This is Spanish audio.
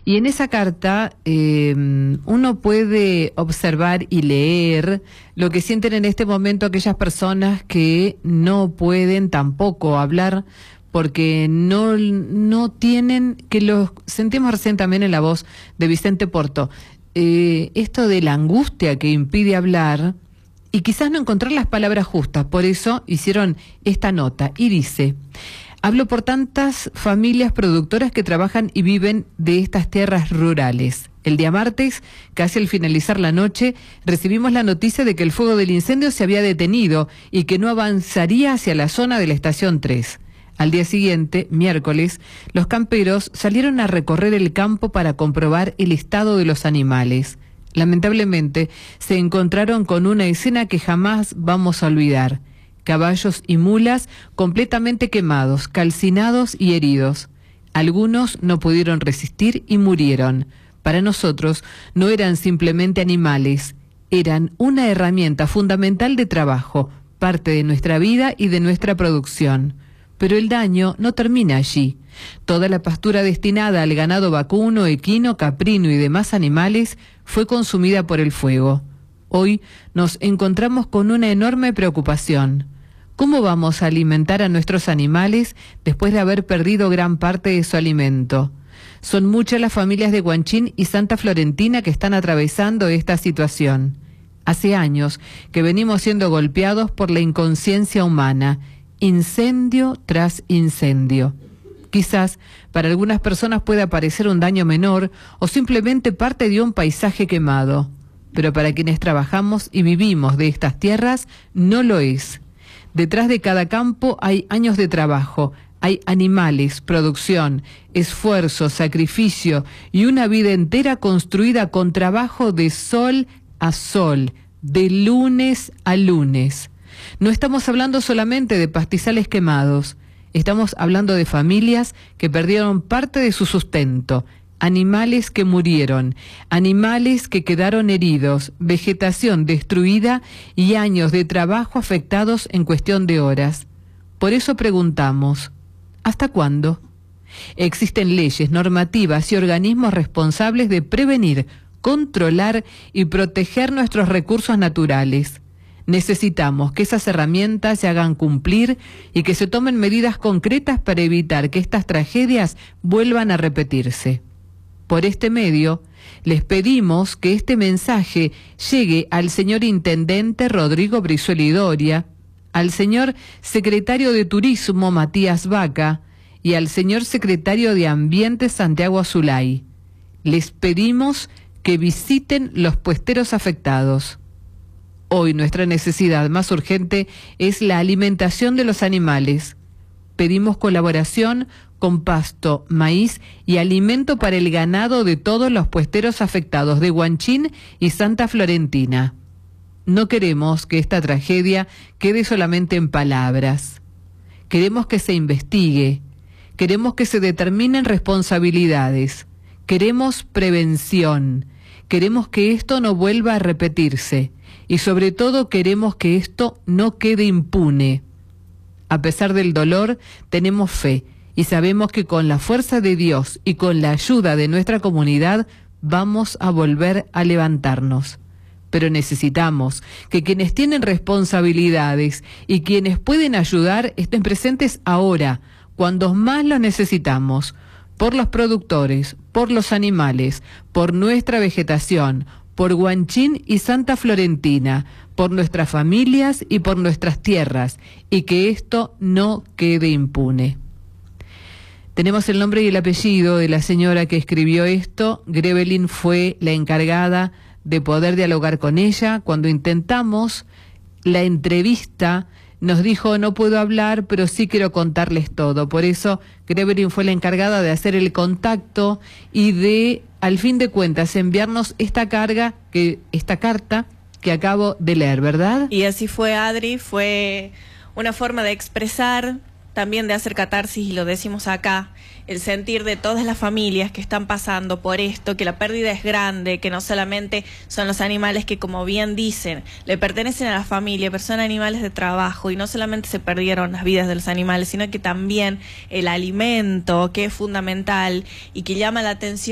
Y en esa carta uno puede observar y leer lo que sienten en este momento aquellas personas que no pueden tampoco hablar porque no tienen, que lo sentimos recién también en la voz de Vicente Porto, esto de la angustia que impide hablar y quizás no encontrar las palabras justas. Por eso hicieron esta nota y dice: hablo por tantas familias productoras que trabajan y viven de estas tierras rurales. El día martes, casi al finalizar la noche, recibimos la noticia de que el fuego del incendio se había detenido y que no avanzaría hacia la zona de la estación 3. Al día siguiente, miércoles, los camperos salieron a recorrer el campo para comprobar el estado de los animales. Lamentablemente, se encontraron con una escena que jamás vamos a olvidar: caballos y mulas completamente quemados, calcinados y heridos. Algunos no pudieron resistir y murieron. Para nosotros no eran simplemente animales, eran una herramienta fundamental de trabajo, parte de nuestra vida y de nuestra producción. Pero el daño no termina allí. Toda la pastura destinada al ganado vacuno, equino, caprino y demás animales fue consumida por el fuego. Hoy nos encontramos con una enorme preocupación. ¿Cómo vamos a alimentar a nuestros animales después de haber perdido gran parte de su alimento? Son muchas las familias de Guanchín y Santa Florentina que están atravesando esta situación. Hace años que venimos siendo golpeados por la inconsciencia humana, incendio tras incendio. Quizás para algunas personas pueda parecer un daño menor o simplemente parte de un paisaje quemado, pero para quienes trabajamos y vivimos de estas tierras no lo es. Detrás de cada campo hay años de trabajo, hay animales, producción, esfuerzo, sacrificio y una vida entera construida con trabajo de sol a sol, de lunes a lunes. No estamos hablando solamente de pastizales quemados, estamos hablando de familias que perdieron parte de su sustento, animales que murieron, animales que quedaron heridos, vegetación destruida y años de trabajo afectados en cuestión de horas. Por eso preguntamos: ¿hasta cuándo? Existen leyes, normativas y organismos responsables de prevenir, controlar y proteger nuestros recursos naturales. Necesitamos que esas herramientas se hagan cumplir y que se tomen medidas concretas para evitar que estas tragedias vuelvan a repetirse. Por este medio, les pedimos que este mensaje llegue al señor Intendente Rodrigo Brizuela y Doria, al señor Secretario de Turismo Matías Vaca y al señor Secretario de Ambiente Santiago Azulay. Les pedimos que visiten los puesteros afectados. Hoy nuestra necesidad más urgente es la alimentación de los animales. Pedimos colaboración con pasto, maíz y alimento para el ganado de todos los puesteros afectados de Guanchín y Santa Florentina. No queremos que esta tragedia quede solamente en palabras. Queremos que se investigue, queremos que se determinen responsabilidades, queremos prevención, queremos que esto no vuelva a repetirse. Y sobre todo queremos que esto no quede impune. A pesar del dolor, tenemos fe y sabemos que con la fuerza de Dios y con la ayuda de nuestra comunidad vamos a volver a levantarnos. Pero necesitamos que quienes tienen responsabilidades y quienes pueden ayudar estén presentes ahora, cuando más lo necesitamos, por los productores, por los animales, por nuestra vegetación, por Guanchín y Santa Florentina, por nuestras familias y por nuestras tierras, y que esto no quede impune. Tenemos el nombre y el apellido de la señora que escribió esto. Grevelin fue la encargada de poder dialogar con ella. Cuando intentamos la entrevista, nos dijo: no puedo hablar, pero sí quiero contarles todo. Por eso Grevelin fue la encargada de hacer el contacto y de, al fin de cuentas, enviarnos esta carta que acabo de leer, ¿verdad? Y así fue, Adri, fue una forma de expresar, también de hacer catarsis, y lo decimos acá, el sentir de todas las familias que están pasando por esto, que la pérdida es grande, que no solamente son los animales que, como bien dicen, le pertenecen a la familia, pero son animales de trabajo, y no solamente se perdieron las vidas de los animales, sino que también el alimento, que es fundamental y que llama la atención